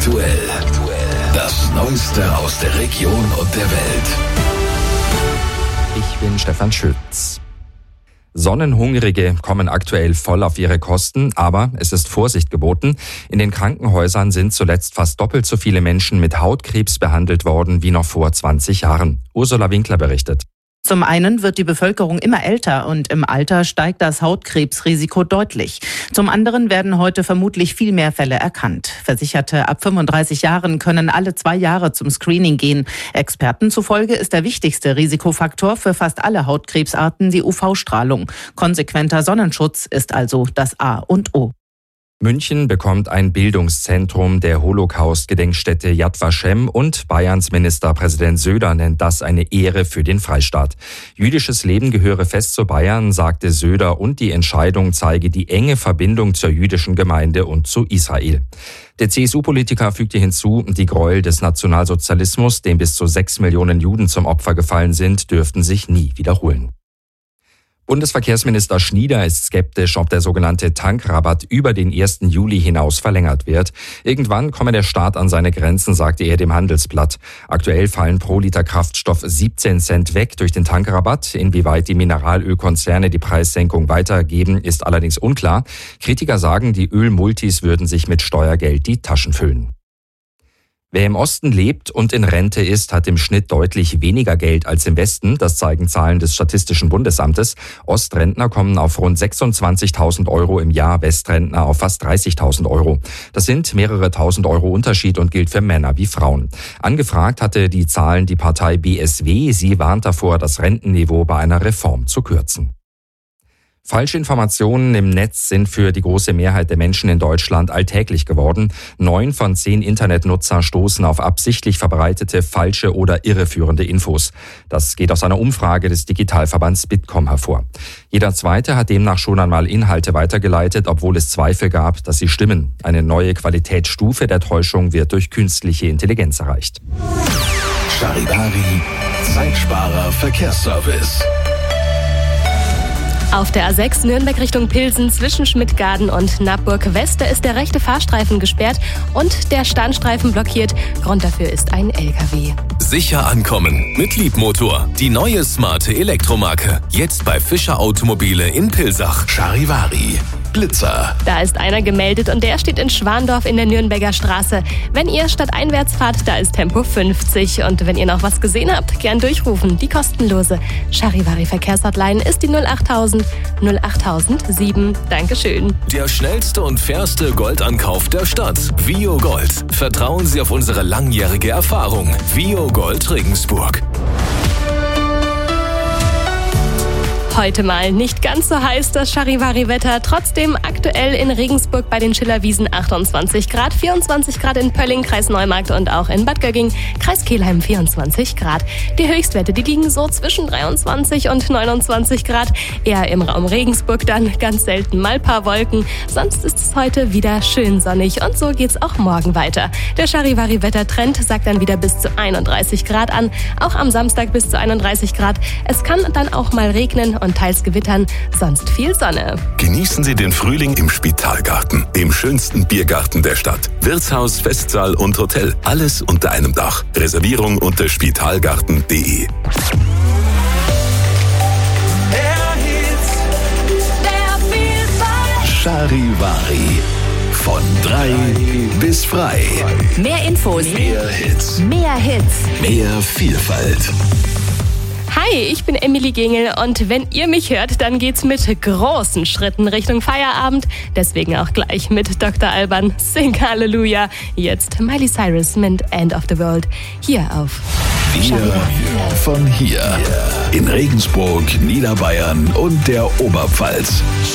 Aktuell. Das Neueste aus der Region und der Welt. Ich bin Stefan Schütz. Sonnenhungrige kommen aktuell voll auf ihre Kosten, aber es ist Vorsicht geboten. In den Krankenhäusern sind zuletzt fast doppelt so viele Menschen mit Hautkrebs behandelt worden wie noch vor 20 Jahren. Ursula Winkler berichtet. Zum einen wird die Bevölkerung immer älter und im Alter steigt das Hautkrebsrisiko deutlich. Zum anderen werden heute vermutlich viel mehr Fälle erkannt. Versicherte ab 35 Jahren können alle 2 Jahre zum Screening gehen. Experten zufolge ist der wichtigste Risikofaktor für fast alle Hautkrebsarten die UV-Strahlung. Konsequenter Sonnenschutz ist also das A und O. München bekommt ein Bildungszentrum der Holocaust-Gedenkstätte Yad Vashem und Bayerns Ministerpräsident Söder nennt das eine Ehre für den Freistaat. Jüdisches Leben gehöre fest zu Bayern, sagte Söder, und die Entscheidung zeige die enge Verbindung zur jüdischen Gemeinde und zu Israel. Der CSU-Politiker fügte hinzu, die Gräuel des Nationalsozialismus, dem bis zu 6 Millionen Juden zum Opfer gefallen sind, dürften sich nie wiederholen. Bundesverkehrsminister Schnieder ist skeptisch, ob der sogenannte Tankrabatt über den 1. Juli hinaus verlängert wird. Irgendwann komme der Staat an seine Grenzen, sagte er dem Handelsblatt. Aktuell fallen pro Liter Kraftstoff 17 Cent weg durch den Tankrabatt. Inwieweit die Mineralölkonzerne die Preissenkung weitergeben, ist allerdings unklar. Kritiker sagen, die Ölmultis würden sich mit Steuergeld die Taschen füllen. Wer im Osten lebt und in Rente ist, hat im Schnitt deutlich weniger Geld als im Westen. Das zeigen Zahlen des Statistischen Bundesamtes. Ostrentner kommen auf rund 26.000 Euro im Jahr, Westrentner auf fast 30.000 Euro. Das sind mehrere tausend Euro Unterschied und gilt für Männer wie Frauen. Angefragt hatte die Zahlen die Partei BSW. Sie warnt davor, das Rentenniveau bei einer Reform zu kürzen. Falschinformationen im Netz sind für die große Mehrheit der Menschen in Deutschland alltäglich geworden. 9 von 10 Internetnutzer stoßen auf absichtlich verbreitete, falsche oder irreführende Infos. Das geht aus einer Umfrage des Digitalverbands Bitkom hervor. Jeder Zweite hat demnach schon einmal Inhalte weitergeleitet, obwohl es Zweifel gab, dass sie stimmen. Eine neue Qualitätsstufe der Täuschung wird durch künstliche Intelligenz erreicht. Charivari, Zeitsparer Verkehrsservice. Auf der A6 Nürnberg Richtung Pilsen zwischen Schmidtgaden und Nappburg West ist der rechte Fahrstreifen gesperrt und der Standstreifen blockiert. Grund dafür ist ein LKW. Sicher ankommen mit Liebmotor. Die neue smarte Elektromarke. Jetzt bei Fischer Automobile in Pilsach. Charivari, Blitzer. Da ist einer gemeldet und der steht in Schwandorf in der Nürnberger Straße. Wenn ihr stadteinwärts fahrt, da ist Tempo 50. Und wenn ihr noch was gesehen habt, gern durchrufen. Die kostenlose Charivari Verkehrshotline ist die 08000 08007. Dankeschön. Der schnellste und fairste Goldankauf der Stadt. Vio Gold. Vertrauen Sie auf unsere langjährige Erfahrung. Vio Gold Regensburg. Heute mal nicht ganz so heiß das Charivari-Wetter. Trotzdem aktuell in Regensburg bei den Schillerwiesen 28 Grad, 24 Grad in Pölling, Kreis Neumarkt und auch in Bad Gögging, Kreis Kelheim 24 Grad. Die Höchstwerte, die liegen so zwischen 23 und 29 Grad. Eher im Raum Regensburg dann ganz selten mal paar Wolken. Sonst ist es heute wieder schön sonnig und so geht's auch morgen weiter. Der Charivari-Wettertrend sagt dann wieder bis zu 31 Grad an. Auch am Samstag bis zu 31 Grad. Es kann dann auch mal regnen und teils gewittern, sonst viel Sonne. Genießen Sie den Frühling im Spitalgarten, dem schönsten Biergarten der Stadt. Wirtshaus, Festsaal und Hotel, alles unter einem Dach. Reservierung unter spitalgarten.de. Charivari, von 3 bis frei. Mehr Infos, Mehr Hits, mehr Hits. mehr Vielfalt. Hi, ich bin Emily Gingel und wenn ihr mich hört, dann geht's mit großen Schritten Richtung Feierabend. Deswegen auch gleich mit Dr. Alban, Sing Halleluja. Jetzt Miley Cyrus mit End of the World. Hier auf Wir von hier. In Regensburg, Niederbayern und der Oberpfalz.